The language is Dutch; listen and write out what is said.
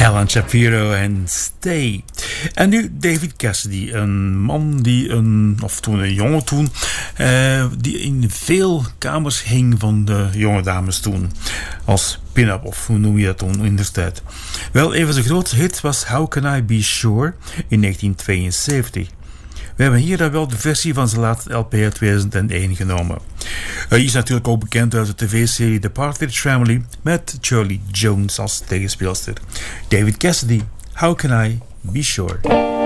Alan Shapiro en Stay. En nu David Cassidy, een man die een jongen die in veel kamers hing van de jonge dames toen. Als pin-up, of hoe noem je dat toen in de tijd. Wel, een van zijn grootste hits was How Can I Be Sure in 1972. We hebben hier dan wel de versie van zijn laatste LP uit 2001 genomen. Hij is natuurlijk ook bekend uit de tv-serie The Partridge Family met Shirley Jones als tegenspeelster. David Cassidy, How Can I Be Sure?